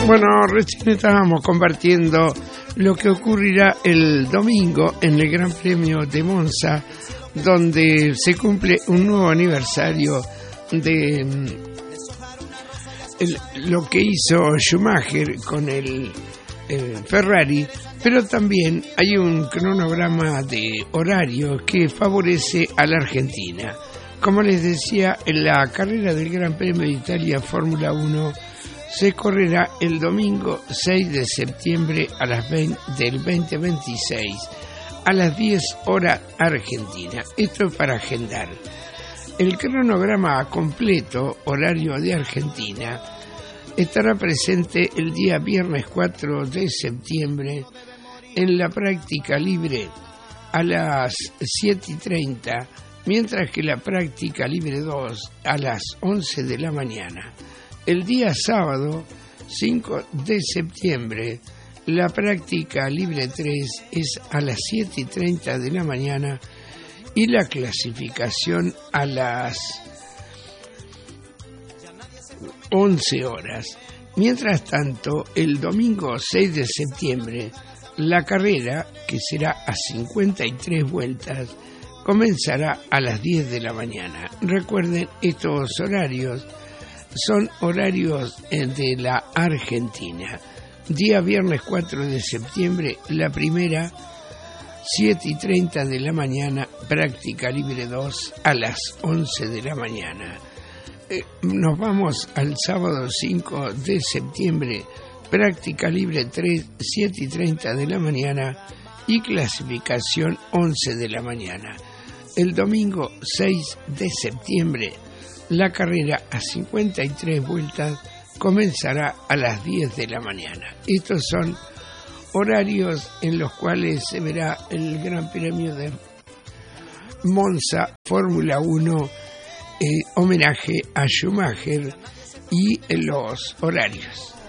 Bueno, recién estábamos compartiendo lo que ocurrirá el domingo en el Gran Premio de Monza, donde se cumple un nuevo aniversario de lo que hizo Schumacher con el Ferrari, pero también hay un cronograma de horario que favorece a la Argentina. Como les decía, en la carrera del Gran Premio de Italia Fórmula 1 se correrá el domingo 6 de septiembre a las 20 del 2026 a las 10 horas Argentina. Esto es para agendar. El cronograma completo, horario de Argentina, estará presente el día viernes 4 de septiembre en la práctica libre a las 7:30, mientras que la práctica libre 2 a las 11 de la mañana. El día sábado 5 de septiembre, la práctica libre 3 es a las 7:30 de la mañana y la clasificación a las 11 horas. Mientras tanto, el domingo 6 de septiembre, la carrera, que será a 53 vueltas, comenzará a las 10 de la mañana. Recuerden, estos horarios son horarios de la Argentina. Día viernes 4 de septiembre, la primera, 7:30 de la mañana, práctica libre 2 a las 11 de la mañana. Nos vamos al sábado 5 de septiembre, práctica libre 3, 7:30 de la mañana y clasificación 11 de la mañana. El domingo 6 de septiembre, la carrera a 53 vueltas comenzará a las 10 de la mañana. Estos son horarios en los cuales se verá el Gran Premio de Monza Fórmula 1, homenaje a Schumacher y los horarios.